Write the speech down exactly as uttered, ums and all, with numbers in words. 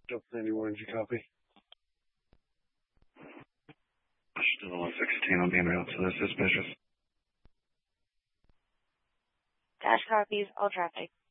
Delta ninety-one, did you copy? Still one sixteen, I'll be en route to the suspicious. Dash copies, all traffic.